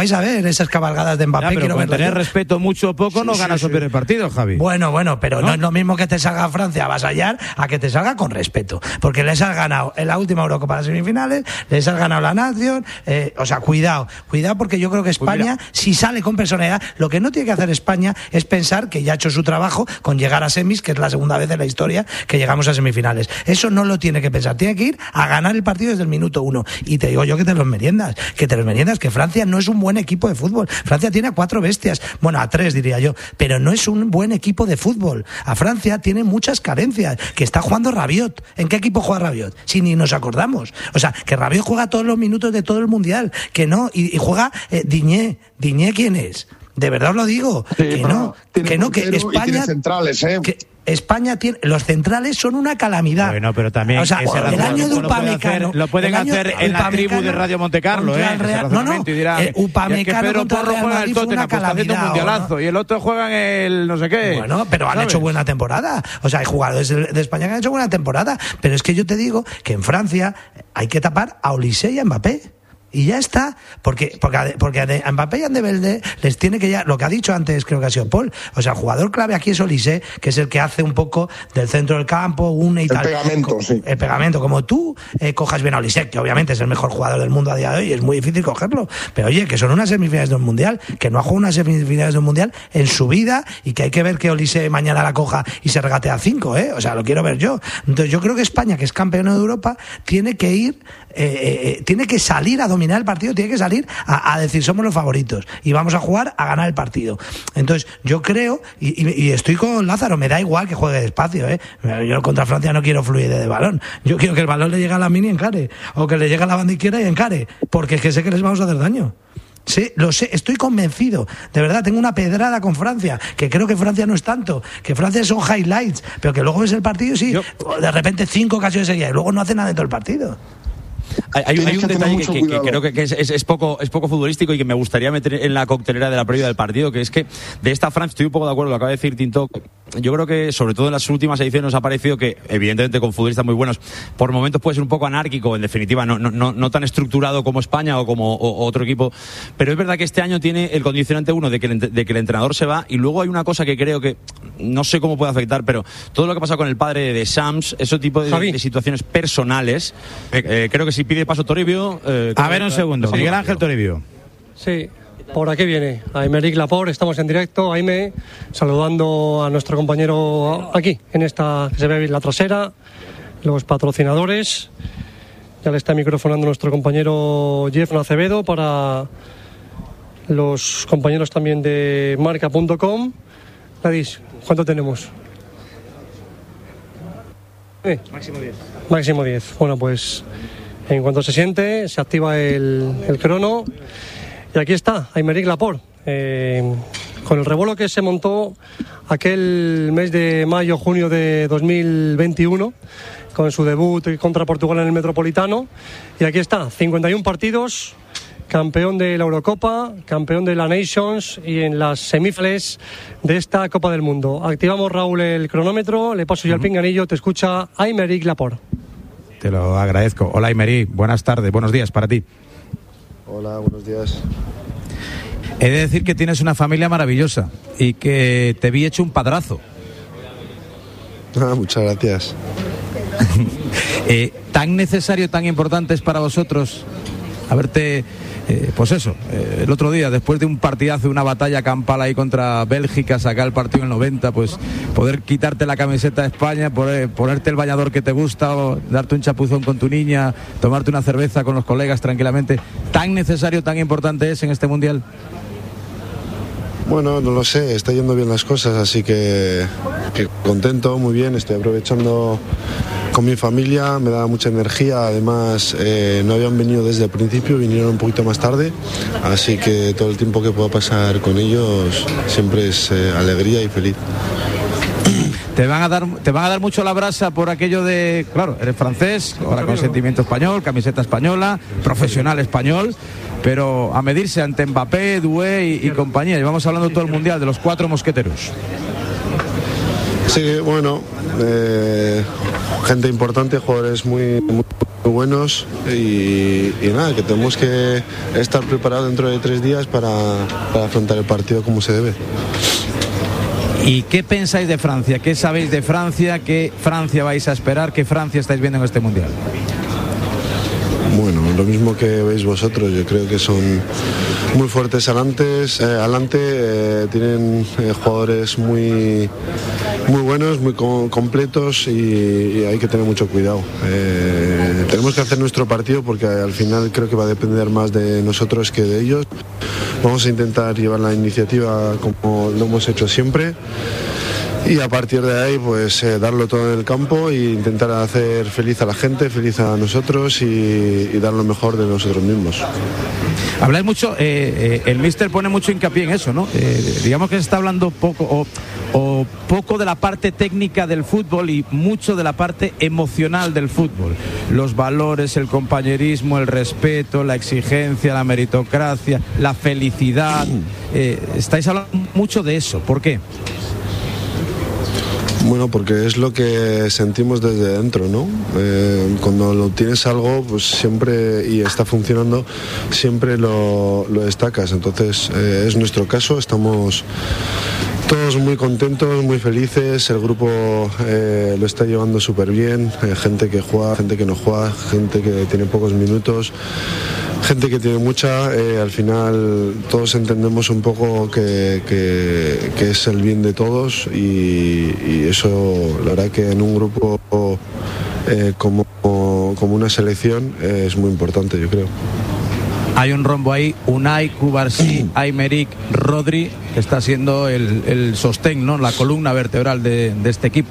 esas cabalgadas de Mbappé. Pero con tener respeto mucho o poco no ganas o pierdes partido, Javi. Bueno, pero no es lo mismo que te salga Francia a avasallar a que te salga con respeto, porque les has ganado en la última Eurocopa las semifinales, les has ganado la Nación, o sea, cuidado, porque yo creo que España, si sale con personalidad, lo que no tiene que hacer España es pensar que ya ha hecho su trabajo con llegar a semis, que es la segunda vez en la historia que llegamos a semifinales. Eso no lo tiene que pensar, tiene que ir a ganar el partido desde el minuto 1. Y te digo yo que te los meriendas, que Francia no es un buen equipo de fútbol. Francia tiene a 4 bestias, bueno, a 3 diría yo, pero no es un buen equipo de fútbol. A Francia tiene muchas carencias, que está jugando Rabiot. ¿En qué equipo juega Rabiot? Si ni nos acordamos. O sea, que Rabiot juega todos los minutos de todo el Mundial, que no, y juega Diñé. ¿Diñé quién es? De verdad os lo digo, que España... centrales, España tiene, los centrales son una calamidad. Bueno, pero también el año de Upamecano lo pueden hacer en la tribu de Radio Montecarlo, y dirán, Upamecano Pedro Porro juega en el Tottenham, está haciendo un mundialazo, ¿no? Y el otro juega en el no sé qué. Bueno, pero han hecho buena temporada. O sea, hay jugadores de España que han hecho buena temporada. Pero es que yo te digo que en Francia hay que tapar a Olise y a Mbappé. Y ya está, porque a Mbappé y a Dembélé les tiene que ya, lo que ha dicho antes creo que ha sido Paul, o sea, el jugador clave aquí es Olise, que es el que hace un poco del centro del campo, une y tal. El pegamento, como tú cojas bien a Olise, que obviamente es el mejor jugador del mundo a día de hoy, es muy difícil cogerlo, pero oye, que son unas semifinales de un mundial, que no ha jugado unas semifinales de un mundial en su vida, y que hay que ver que Olise mañana la coja y se regatea a 5, o sea, lo quiero ver yo. Entonces yo creo que España, que es campeón de Europa, tiene que ir, tiene que salir a dominar el partido, tiene que salir a decir somos los favoritos y vamos a jugar a ganar el partido. Entonces yo creo, y estoy con Lázaro, me da igual que juegue despacio, yo contra Francia no quiero fluidez de balón, yo quiero que el balón le llegue a la mini y encare, o que le llegue a la banda izquierda y encare, porque es que sé que les vamos a hacer daño. Sí, lo sé, estoy convencido. De verdad, tengo una pedrada con Francia, que creo que Francia no es tanto, que Francia son highlights, pero que luego ves el partido, sí, de repente 5 ocasiones seguidas y luego no hace nada de todo el partido. Hay un detalle que creo que es poco futbolístico y que me gustaría meter en la coctelera de la previa del partido, que es que de esta Francia, estoy un poco de acuerdo, lo acaba de decir Tinto, yo creo que sobre todo en las últimas ediciones nos ha parecido que, evidentemente con futbolistas muy buenos, por momentos puede ser un poco anárquico, en definitiva, no tan estructurado como España o como otro equipo, pero es verdad que este año tiene el condicionante uno de que el entrenador se va, y luego hay una cosa que creo que, no sé cómo puede afectar, pero todo lo que ha pasado con el padre de Sams, ese tipo de situaciones personales, creo que si pide paso Toribio... a ver un segundo, Miguel Ángel Toribio. Sí, por aquí viene Aymeric Laporte, estamos en directo, Aime, saludando a nuestro compañero aquí, en esta, que se ve la trasera, los patrocinadores. Ya le está microfonando nuestro compañero Jeff Acevedo para los compañeros también de marca.com. Gladys, ¿cuánto tenemos? Máximo 10. Máximo 10. Bueno, pues en cuanto se siente, se activa el crono. Y aquí está, Aymeric Laporte. Con el revuelo que se montó aquel mes de mayo-junio de 2021, con su debut contra Portugal en el Metropolitano. Y aquí está, 51 partidos, campeón de la Eurocopa, campeón de la Nations y en las semifinales de esta Copa del Mundo. Activamos, Raúl, el cronómetro, le paso yo el pinganillo, te escucha Aymeric Laporte. Te lo agradezco. Hola, Aymeric, buenas tardes, buenos días para ti. Hola, buenos días. He de decir que tienes una familia maravillosa y que te vi hecho un padrazo. Muchas gracias. ¿Tan necesario, tan importante es para vosotros haberte, pues eso, el otro día, después de un partidazo, una batalla campal ahí contra Bélgica, sacar el partido en el 90, pues poder quitarte la camiseta de España, ponerte el bañador que te gusta, o darte un chapuzón con tu niña, tomarte una cerveza con los colegas tranquilamente? ¿Tan necesario, tan importante es en este Mundial? Bueno, no lo sé, está yendo bien las cosas, así que contento, muy bien, estoy aprovechando con mi familia, me da mucha energía, además no habían venido desde el principio, vinieron un poquito más tarde, así que todo el tiempo que pueda pasar con ellos siempre es alegría y feliz. Te van a dar mucho la brasa por aquello de, claro, eres francés, ahora con sentimiento español, camiseta española, profesional español, pero a medirse ante Mbappé, Doué y compañía. Llevamos hablando todo el mundial de los 4 mosqueteros. Sí, bueno, gente importante, jugadores muy buenos y nada, que tenemos que estar preparados dentro de 3 días para afrontar el partido como se debe. ¿Y qué pensáis de Francia? ¿Qué sabéis de Francia? ¿Qué Francia vais a esperar? ¿Qué Francia estáis viendo en este mundial? Bueno, lo mismo que veis vosotros, yo creo que son muy fuertes adelante, tienen jugadores muy buenos, muy completos y hay que tener mucho cuidado. Tenemos que hacer nuestro partido porque al final creo que va a depender más de nosotros que de ellos. Vamos a intentar llevar la iniciativa como lo hemos hecho siempre. Y a partir de ahí, pues darlo todo en el campo e intentar hacer feliz a la gente, feliz a nosotros y dar lo mejor de nosotros mismos. Habláis mucho, el míster pone mucho hincapié en eso, ¿no? Digamos que se está hablando poco o poco de la parte técnica del fútbol y mucho de la parte emocional del fútbol. Los valores, el compañerismo, el respeto, la exigencia, la meritocracia, la felicidad. Estáis hablando mucho de eso. ¿Por qué? Bueno, porque es lo que sentimos desde dentro, ¿no? Cuando lo tienes algo, pues siempre, y está funcionando, siempre lo destacas. Entonces, es nuestro caso, estamos todos muy contentos, muy felices, el grupo lo está llevando súper bien, gente que juega, gente que no juega, gente que tiene pocos minutos, gente que tiene mucha, al final todos entendemos un poco que es el bien de todos y eso, la verdad que en un grupo como una selección es muy importante, yo creo. Hay un rombo ahí, Unai, Cubarsí, Aymeric, Rodri, que está siendo el sostén, ¿no? La columna vertebral de este equipo.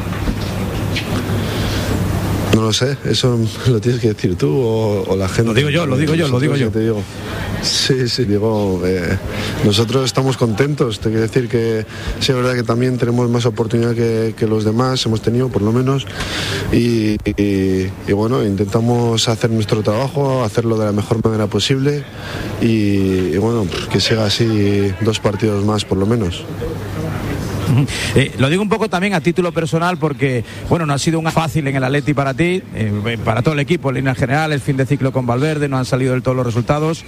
No lo sé, eso lo tienes que decir tú o la gente. Lo digo yo. Te digo. Sí, digo, nosotros estamos contentos, te quiero decir que sí, es verdad que también tenemos más oportunidad que los demás, hemos tenido por lo menos, y bueno, intentamos hacer nuestro trabajo, hacerlo de la mejor manera posible y bueno, pues que siga así 2 partidos más por lo menos. Lo digo un poco también a título personal porque, bueno, no ha sido un fácil en el Atleti para ti, para todo el equipo, en líneas generales, fin de ciclo con Valverde, no han salido del todo los resultados.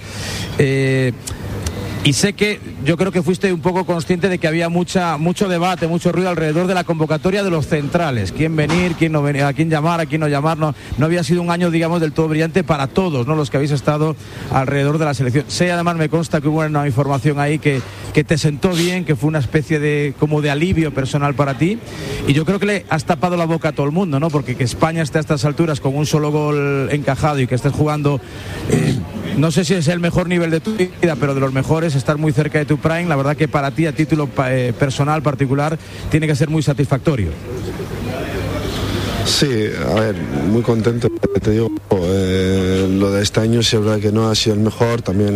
Y sé que yo creo que fuiste un poco consciente de que había mucho debate, mucho ruido alrededor de la convocatoria de los centrales. Quién venir, quién no venir, a quién llamar, a quién no llamar. No había sido un año, digamos, del todo brillante para todos, ¿no? Los que habéis estado alrededor de la selección. Sé, además, me consta que hubo una información ahí que te sentó bien, que fue una especie de como de alivio personal para ti. Y yo creo que le has tapado la boca a todo el mundo, ¿no? Porque que España esté a estas alturas con un solo gol encajado y que estés jugando... no sé si es el mejor nivel de tu vida, pero de los mejores, estar muy cerca de tu prime, la verdad que para ti, a título personal, particular, tiene que ser muy satisfactorio. Sí, a ver, muy contento, te digo, lo de este año sí es verdad que no ha sido el mejor, también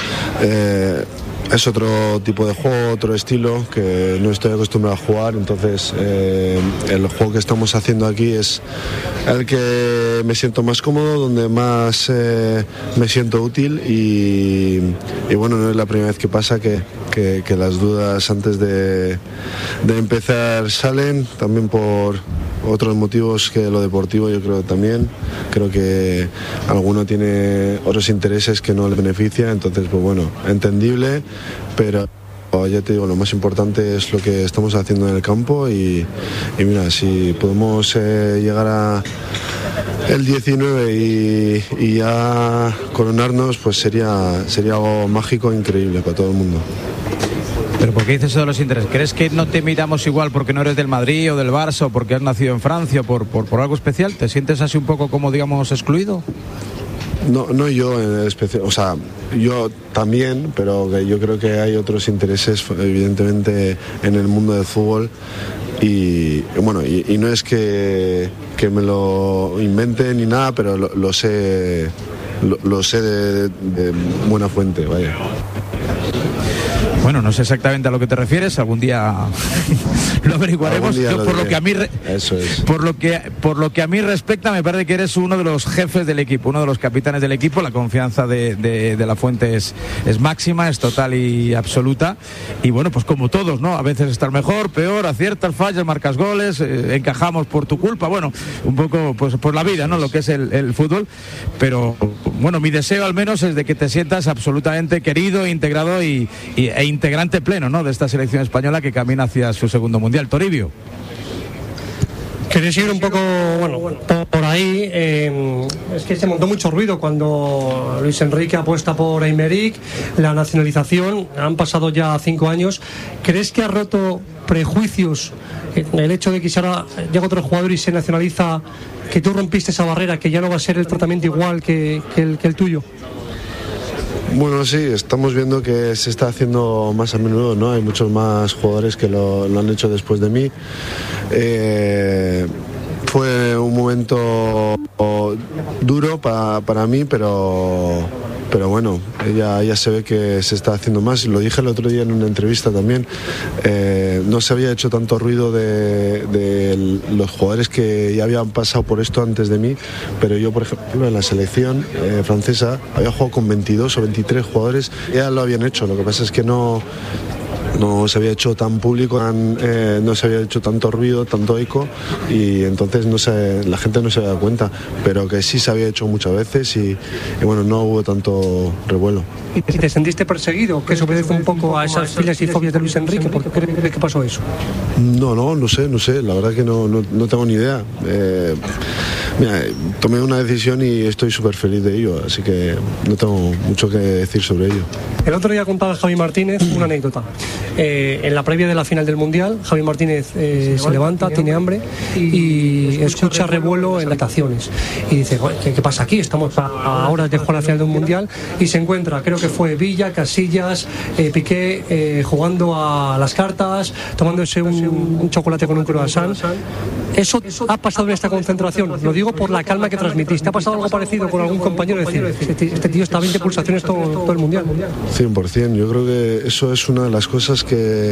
es otro tipo de juego, otro estilo que no estoy acostumbrado a jugar, entonces el juego que estamos haciendo aquí es el que me siento más cómodo, donde más me siento útil y bueno, no es la primera vez que pasa que las dudas antes de empezar salen, también por otros motivos que lo deportivo, yo creo también. Creo que alguno tiene otros intereses que no le benefician, entonces pues bueno, entendible, pero ya te digo, lo más importante es lo que estamos haciendo en el campo y mira, si podemos llegar a el 19 y ya coronarnos, pues sería algo mágico, increíble para todo el mundo. ¿Pero por qué dices eso de los intereses? ¿Crees que no te miramos igual porque no eres del Madrid o del Barça o porque has nacido en Francia o por algo especial? ¿Te sientes así un poco como, digamos, excluido? No yo en especial, o sea, yo también, pero que yo creo que hay otros intereses evidentemente en el mundo del fútbol y bueno, y no es que me lo invente ni nada, pero lo sé de buena fuente, vaya. Bueno, no sé exactamente a lo que te refieres, algún día lo averiguaremos. Yo, por lo que a mí por lo que a mí respecta, me parece que eres uno de los jefes del equipo, uno de los capitanes del equipo. La confianza de la Fuente es máxima, es total y absoluta. Y bueno, pues como todos, ¿no? A veces estás mejor, peor, aciertas, fallas, marcas goles, encajamos por tu culpa. Bueno, un poco pues por la vida, ¿no? Lo que es el fútbol. Pero bueno, mi deseo al menos es de que te sientas absolutamente querido, integrado e integrante pleno, ¿no?, de esta selección española que camina hacia su segundo mundial. Toribio. Queréis ir un poco, por ahí. Es que se montó mucho ruido cuando Luis Enrique apuesta por Aymeric, la nacionalización. Han pasado ya 5 años. ¿Crees que ha roto prejuicios el hecho de que si ahora llega otro jugador y se nacionaliza, que tú rompiste esa barrera, que ya no va a ser el tratamiento igual que el tuyo? Bueno, sí, estamos viendo que se está haciendo más a menudo, ¿no? Hay muchos más jugadores que lo han hecho después de mí. Fue un momento duro para mí, pero bueno, ya se ve que se está haciendo más. Lo dije el otro día en una entrevista también. No se había hecho tanto ruido de los jugadores que ya habían pasado por esto antes de mí, pero yo, por ejemplo, en la selección francesa había jugado con 22 o 23 jugadores, ya lo habían hecho. Lo que pasa es que no se había hecho tan público, no se había hecho tanto ruido, tanto eco, y entonces la gente no se había dado cuenta, pero que sí se había hecho muchas veces y bueno, no hubo tanto revuelo. ¿Y te sentiste perseguido? ¿Que se obedece un poco a esas filas y fobias de Luis Enrique? ¿Por qué crees que pasó eso? No sé, la verdad que no tengo ni idea. Mira, tomé una decisión y estoy súper feliz de ello, así que no tengo mucho que decir sobre ello. El otro día contaba Javi Martínez una anécdota. En la previa de la final del Mundial, Javi Martínez se levanta, tiene hambre y escucha revuelo en las habitaciones. Y dice, ¿qué pasa aquí? Estamos a horas de jugar la final del Mundial, y se encuentra, creo que fue Villa, Casillas, Piqué, jugando a las cartas, tomándose un chocolate con un croissant. ¿Eso ha pasado en esta concentración? Lo digo por la calma que transmitiste. ¿Ha pasado algo parecido con algún compañero? Decir, este tío está a 20 pulsaciones todo el Mundial. 100%. Yo creo que eso es una de las cosas que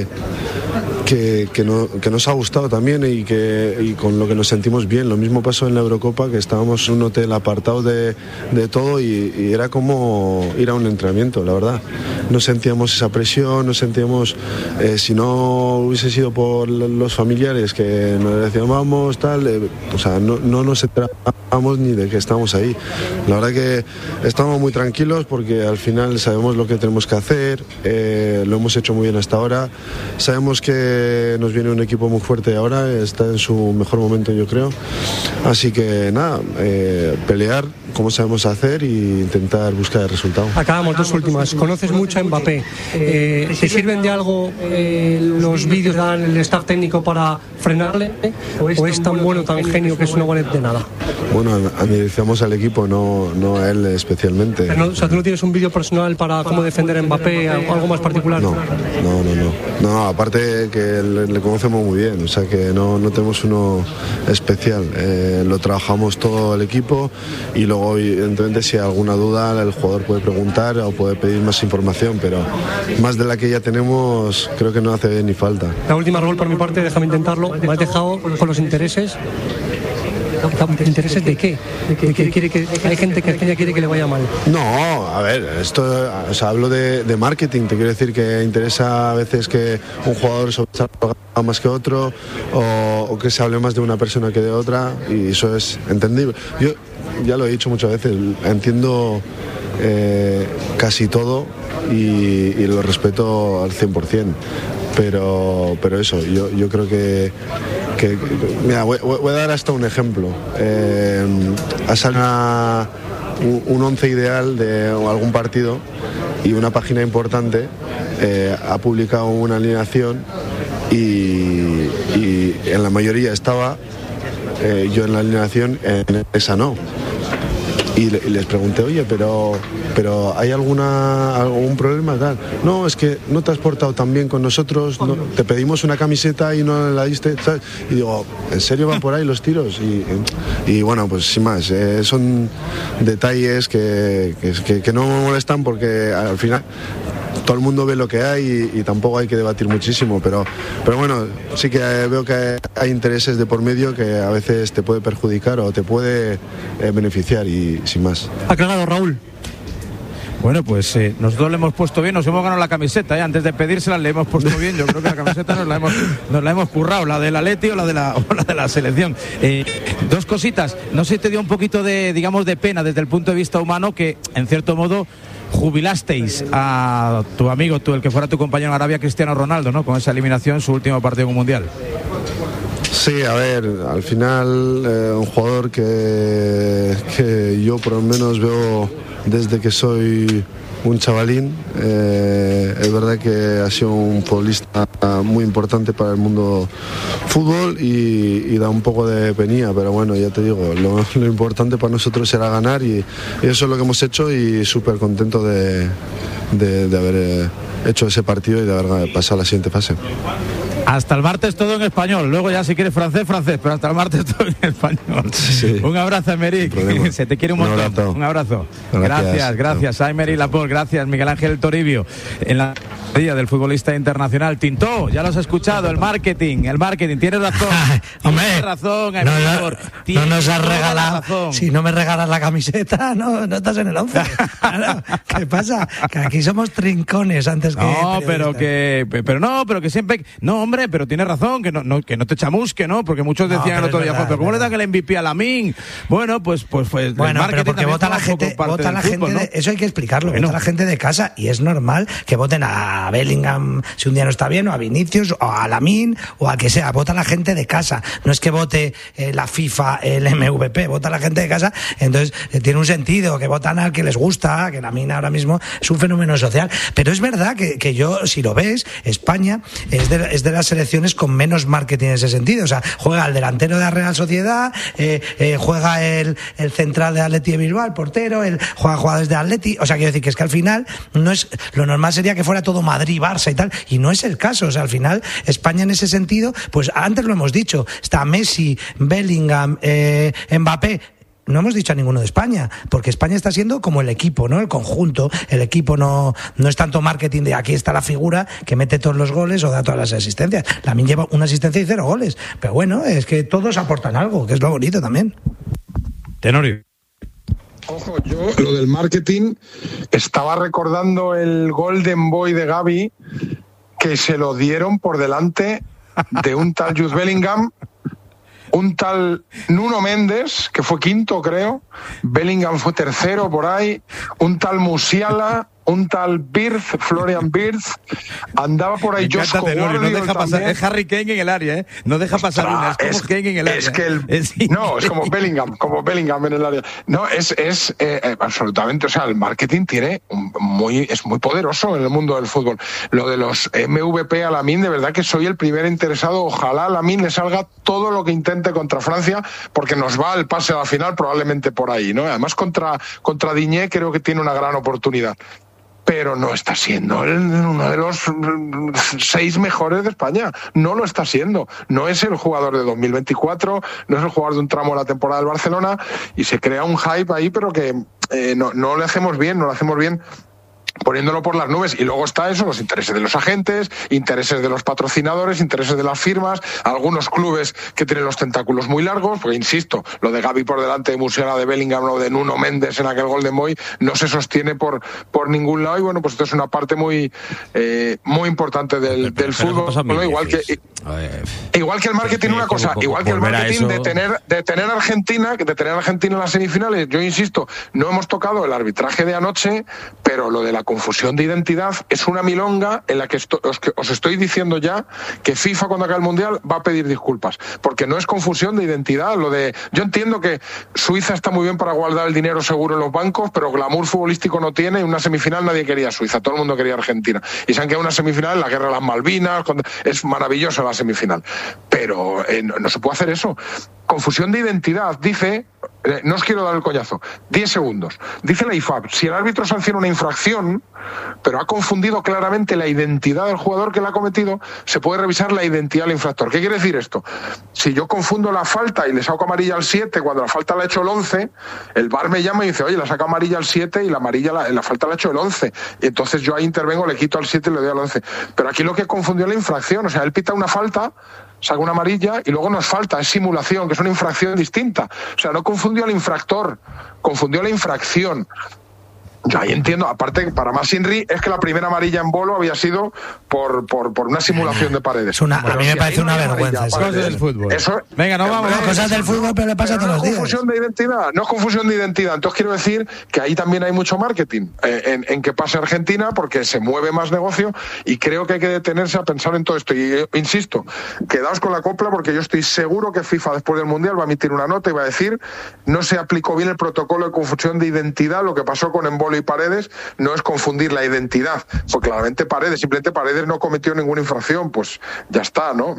nos ha gustado también y con lo que nos sentimos bien. Lo mismo pasó en la Eurocopa, que estábamos en un hotel apartado de todo y era como ir a un entrenamiento, la verdad. No sentíamos esa presión, no sentíamos, si no hubiese sido por los familiares que nos decían vamos, tal, o sea, no nos enterábamos ni de que estamos ahí. La verdad que estamos muy tranquilos porque al final sabemos lo que tenemos que hacer, lo hemos hecho muy bien hasta ahora, sabemos que nos viene un equipo muy fuerte ahora, está en su mejor momento, yo creo, así que nada, pelear como sabemos hacer e intentar buscar el resultado. Acabamos, 2 últimas. Conoces mucho a Mbappé. ¿Te sirven de algo los vídeos que dan el staff técnico para frenarle? ¿O es tan bueno, tan genio que eso no vale de nada? Bueno, analizamos al equipo, no a él especialmente. Pero no, o sea, ¿tú no tienes un vídeo personal para cómo defender a Mbappé, algo más particular? No, aparte que le conocemos muy bien, o sea que no tenemos uno especial. Lo trabajamos todo el equipo y luego, evidentemente, si hay alguna duda, el jugador puede preguntar o puede pedir más información, pero más de la que ya tenemos creo que no hace ni falta. La última, Raúl, por mi parte, déjame intentarlo. Me has dejado con los intereses. ¿Intereses de qué? Hay gente que España quiere que le vaya mal. No, a ver, esto, o sea, hablo de marketing. Te quiero decir que interesa a veces que un jugador sobresalga más que otro o que se hable más de una persona que de otra, y eso es entendible. Yo ya lo he dicho muchas veces, entiendo casi todo y lo respeto al 100%. Pero eso, yo creo que mira, voy a dar hasta un ejemplo. Ha salido un 11 ideal de algún partido y una página importante ha publicado una alineación y en la mayoría estaba yo en la alineación, en esa no. Y les pregunté, oye, pero ¿hay algún problema? Tal. No, es que no te has portado tan bien con nosotros, no, te pedimos una camiseta y no la diste, ¿sabes? Y digo, ¿en serio van por ahí los tiros? Y bueno, pues sin más, son detalles que no me molestan porque al final todo el mundo ve lo que hay y tampoco hay que debatir muchísimo, pero bueno, sí que veo que hay intereses de por medio que a veces te puede perjudicar o te puede beneficiar y sin más. Aclarado, Raúl. Bueno, pues nosotros le hemos puesto bien, nos hemos ganado la camiseta, antes de pedírsela le hemos puesto bien. Yo creo que la camiseta nos la hemos currado, la del Atleti o la de la selección. Dos cositas, no sé si te dio un poquito de, digamos, de pena desde el punto de vista humano que, en cierto modo, jubilasteis a tu amigo, el que fuera tu compañero en Arabia, Cristiano Ronaldo, ¿no? Con esa eliminación, su último partido en un mundial. Sí, a ver, al final un jugador que yo por lo menos veo desde que soy un chavalín, es verdad que ha sido un futbolista muy importante para el mundo fútbol y da un poco de penía, pero bueno, ya te digo, lo importante para nosotros era ganar y eso es lo que hemos hecho y súper contento de haber hecho ese partido y de haber pasado a la siguiente fase. Hasta el martes todo en español, luego ya si quieres francés, pero hasta el martes todo en español. Sí. Un abrazo, Aymeric, se te quiere un montón. Un abrazo. Gracias, Aymeric Laporte, gracias, Miguel Ángel Toribio. En la día del futbolista internacional, Tintó, ya lo has escuchado, el marketing, tienes razón. Hombre, tienes razón, no nos has regalado, si no me regalas la camiseta, no estás en el 11. Claro, ¿qué pasa? Que aquí somos trincones antes que pero que siempre, no, hombre, pero tienes razón, que no te chamusque, ¿no? Porque muchos decían el otro día, pero ¿cómo le dan el MVP a Lamine? Bueno, pues bueno, pero porque vota la gente, ¿no? Eso hay que explicarlo, vota la gente de casa y es normal que voten a Bellingham si un día no está bien, o a Vinicius, o a Lamine, o a que sea, vota la gente de casa, no es que vote la FIFA, el MVP, vota la gente de casa, entonces tiene un sentido que votan al que les gusta, que Lamine ahora mismo es un fenómeno social, pero es verdad que yo, si lo ves, España es de las selecciones con menos marketing en ese sentido, o sea, juega el delantero de la Real Sociedad, juega el central de Atleti de Bilbao, el portero, juega jugadores de Atleti, o sea, quiero decir que es que al final no es, lo normal sería que fuera todo Madrid, Barça y tal, y no es el caso, o sea, al final España en ese sentido, pues antes lo hemos dicho, está Messi, Bellingham, Mbappé. No hemos dicho a ninguno de España, porque España está siendo como el equipo, ¿no? El conjunto, el equipo no es tanto marketing de aquí está la figura que mete todos los goles o da todas las asistencias. Lamine lleva una asistencia y 0 goles. Pero bueno, es que todos aportan algo, que es lo bonito también. Tenorio. Ojo, yo lo del marketing estaba recordando el Golden Boy de Gavi que se lo dieron por delante de un tal Jude Bellingham, un tal Nuno Méndez, que fue quinto, creo, Bellingham fue tercero por ahí, un tal Musiala, un tal Wirtz, Florian Wirtz, andaba por ahí Josko Gvardiol, no deja pasar, es Harry Kane en el área, no deja pasar una, es como Kane en el área. Es que no, es como Bellingham en el área. No, es absolutamente, o sea, el marketing es muy poderoso en el mundo del fútbol. Lo de los MVP a Lamine, de verdad que soy el primer interesado, ojalá a Lamine le salga todo lo que intente contra Francia, porque nos va el pase a la final probablemente por ahí, ¿no? Además contra Digne creo que tiene una gran oportunidad. Pero no está siendo uno de los 6 mejores de España. No lo está siendo. No es el jugador de 2024, no es el jugador de un tramo de la temporada del Barcelona, y se crea un hype ahí, pero que no le hacemos bien, poniéndolo por las nubes. Y luego está eso, los intereses de los agentes, intereses de los patrocinadores, intereses de las firmas, algunos clubes que tienen los tentáculos muy largos, porque insisto, lo de Gavi por delante de Musiala, de Bellingham o de Nuno Méndez en aquel Golden Boy no se sostiene por ningún lado, y bueno, pues esto es una parte muy importante del fútbol, ¿no? igual que el marketing, una cosa, igual que el marketing de tener a Argentina en las semifinales. Yo insisto, no hemos tocado el arbitraje de anoche, pero lo de la confusión de identidad es una milonga en la que os estoy diciendo ya que FIFA, cuando acabe el Mundial, va a pedir disculpas, porque no es confusión de identidad. Yo entiendo que Suiza está muy bien para guardar el dinero seguro en los bancos, pero glamour futbolístico no tiene. En una semifinal nadie quería Suiza, todo el mundo quería Argentina, y se han quedado en una semifinal en la guerra de las Malvinas. Es maravillosa la semifinal, pero no se puede hacer eso. Confusión de identidad, dice, no os quiero dar el coñazo, 10 segundos. Dice la IFAB, si el árbitro sanciona una infracción, pero ha confundido claramente la identidad del jugador que la ha cometido, se puede revisar la identidad del infractor. ¿Qué quiere decir esto? Si yo confundo la falta y le saco amarilla al 7 cuando la falta la ha hecho el 11, el VAR me llama y dice, oye, la saca amarilla al 7 y la falta la ha hecho el 11. Y entonces yo ahí intervengo, le quito al 7 y le doy al 11. Pero aquí lo que confundió es la infracción, o sea, él pita una falta, saca una amarilla y luego nos falta, es simulación, que es una infracción distinta. O sea, no confundió al infractor, confundió la infracción. Yo ahí entiendo, aparte, para más Inri, es que la primera amarilla en Bolo había sido por una simulación de Paredes. A mí me parece una vergüenza. Cosas del fútbol. Venga, no vamos. Cosas del fútbol, pero le pasa todos los días. No es confusión de identidad. Entonces quiero decir que ahí también hay mucho marketing en que pase Argentina, porque se mueve más negocio, y creo que hay que detenerse a pensar en todo esto. Y insisto, quedaos con la copla, porque yo estoy seguro que FIFA después del Mundial va a emitir una nota y va a decir no se aplicó bien el protocolo de confusión de identidad. Lo que pasó con Embolo y Paredes no es confundir la identidad, porque claramente simplemente Paredes no cometió ninguna infracción, pues ya está, ¿no?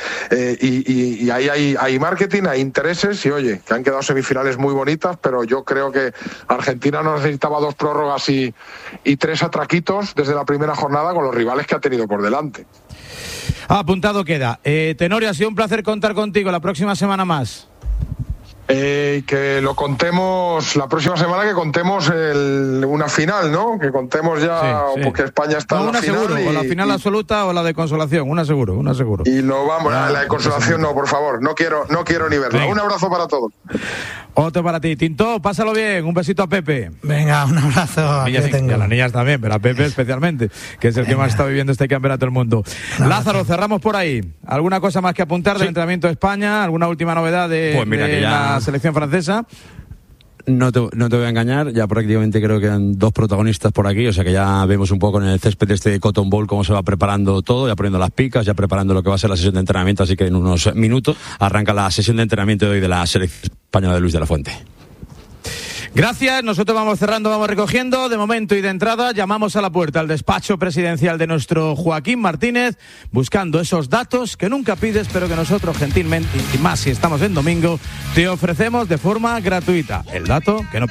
Y ahí hay marketing, hay intereses, y oye, que han quedado semifinales muy bonitas, pero yo creo que Argentina no necesitaba 2 prórrogas y 3 atraquitos desde la primera jornada con los rivales que ha tenido por delante. Apuntado queda. Tenorio, ha sido un placer contar contigo la próxima semana más. Que lo contemos la próxima semana, que contemos una final, ¿no? Que contemos ya, sí. Porque España está en la final. Seguro, o la final absoluta o la de consolación, una seguro. Y no vamos, la de consolación no, por favor, no quiero ni verla. Un abrazo para todos. Otro para ti. Tinto, pásalo bien, un besito a Pepe. Venga, un abrazo. Y a las niñas también, pero a Pepe especialmente, que es el que más está viviendo este campeonato del mundo. Lázaro, cerramos por ahí. ¿Alguna cosa más que apuntar del entrenamiento de España? ¿Alguna última novedad de la selección francesa? No te voy a engañar, ya prácticamente creo que quedan 2 protagonistas por aquí, o sea que ya vemos un poco en el césped de Cotton Bowl cómo se va preparando todo, ya poniendo las picas, ya preparando lo que va a ser la sesión de entrenamiento, así que en unos minutos arranca la sesión de entrenamiento de hoy de la selección española de Luis de la Fuente. Gracias, nosotros vamos cerrando, vamos recogiendo. De momento y de entrada llamamos a la puerta al despacho presidencial de nuestro Joaquín Martínez, buscando esos datos que nunca pides, pero que nosotros gentilmente, y más si estamos en domingo, te ofrecemos de forma gratuita. El dato que no